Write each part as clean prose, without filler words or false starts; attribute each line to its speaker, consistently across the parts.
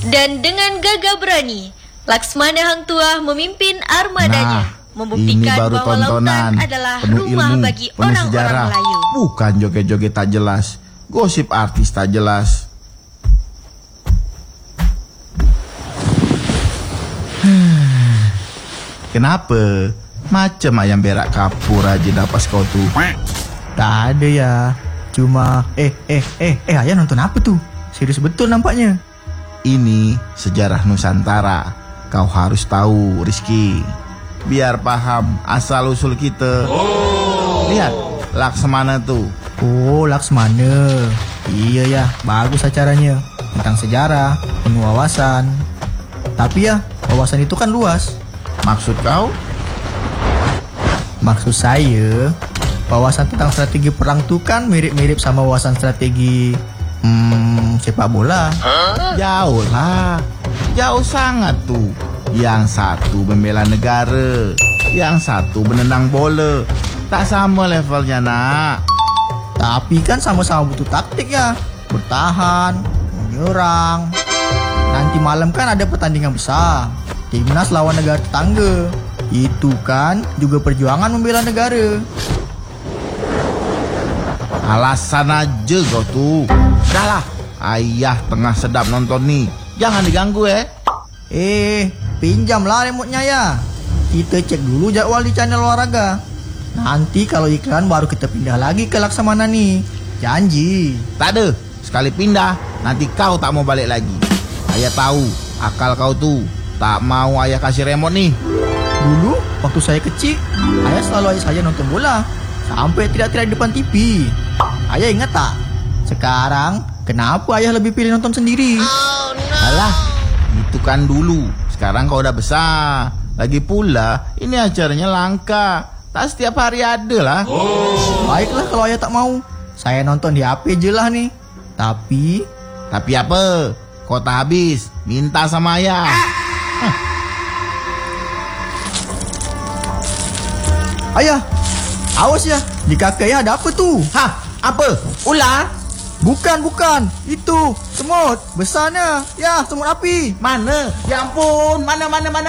Speaker 1: Dan dengan gagah berani, Laksmana Hang Tuah memimpin armadanya, membuktikan
Speaker 2: ini baru
Speaker 1: bahwa
Speaker 2: tontonan,
Speaker 1: lautan adalah
Speaker 2: penuh
Speaker 1: rumah
Speaker 2: ilmu,
Speaker 1: bagi
Speaker 2: penuh
Speaker 1: orang-orang
Speaker 2: sejarah.
Speaker 1: Melayu.
Speaker 2: Bukan joget-joget tak jelas, gosip artis tak jelas. Kenapa? Macam ayam berak kapur aja napas kau tuh.
Speaker 3: Tak ada ya. Cuma ayah nonton apa tuh? Serius betul nampaknya.
Speaker 2: Ini sejarah Nusantara. Kau harus tahu, Rizky. Biar paham asal-usul kita. Lihat, Laksmana tuh.
Speaker 3: Oh, Laksmana. Iya ya, bagus acaranya. Tentang sejarah, penuh wawasan. Tapi ya, wawasan itu kan luas.
Speaker 2: Maksud kau?
Speaker 3: Maksud saya, wawasan tentang strategi perang tuh kan mirip-mirip sama wawasan strategi sepak bola.
Speaker 2: Jauh lah. Jauh sangat tuh. Yang satu membela negara, yang satu menendang bola. Tak sama levelnya, nak.
Speaker 3: Tapi kan sama-sama butuh taktik ya. Bertahan, menyerang. Nanti malam kan ada pertandingan besar, timnas lawan negara tetangga. Itu kan juga perjuangan membela negara.
Speaker 2: Alasan aja kau tuh. Dah lah, ayah tengah sedap nonton nih. Jangan diganggu
Speaker 3: Pinjamlah remote-nya ya. Kita cek dulu jadwal di channel olahraga. Nanti kalau iklan baru kita pindah lagi ke Laksamana nih. Janji.
Speaker 2: Tak ada, sekali pindah nanti kau tak mau balik lagi. Ayah tahu akal kau tuh. Tak mau ayah kasih remote nih.
Speaker 3: Dulu waktu saya kecil, ayah selalu ajak saya nonton bola sampai teriak-teriak di depan TV. Ayah ingat tak? Sekarang kenapa ayah lebih pilih nonton sendiri?
Speaker 2: Alah, itu kan dulu. Sekarang kau udah besar. Lagi pula ini acaranya langka. Tak setiap hari ada lah.
Speaker 3: Baiklah kalau ayah tak mau. Saya nonton di HP je lah nih. Tapi
Speaker 2: apa? Kau tak habis. Minta sama ayah.
Speaker 3: Ayah, awas ya. Di kaki ayah ada apa tuh?
Speaker 2: Hah? Apa? Ular?
Speaker 3: Bukan. Itu semut besarnya. Ya, semut api.
Speaker 2: Mana? Ya ampun. Mana?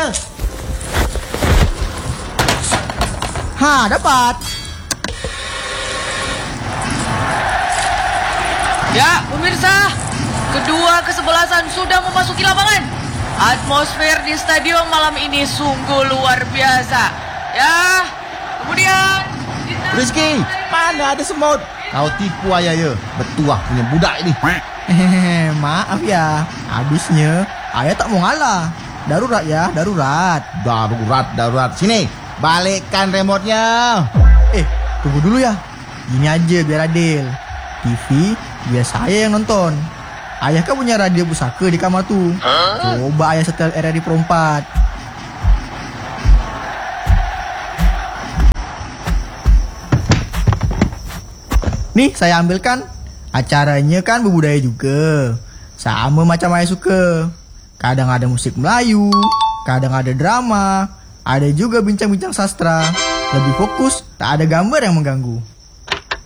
Speaker 3: Dapat.
Speaker 4: Ya, pemirsa, kedua kesebelasan sudah memasuki lapangan. Atmosfer di stadion malam ini sungguh luar biasa. Ya, kemudian
Speaker 2: Rizky, mana ada semut? Kau tipu ayah ya. Betuah punya budak ini.
Speaker 3: Maaf ya. Habisnya ayah tak mau ngalah. Darurat ya, darurat.
Speaker 2: Darurat. Sini, balikkan remote-nya.
Speaker 3: Tunggu dulu ya. Gini aja biar adil. TV biar saya yang nonton. Ayah kan punya radio pusaka di kamar tuh. Coba ayah setel RRI Pro 4. Nih saya ambilkan. Acaranya kan berbudaya juga. Sama macam ayah suka. Kadang ada musik Melayu, kadang ada drama, ada juga bincang-bincang sastra. Lebih fokus, tak ada gambar yang mengganggu.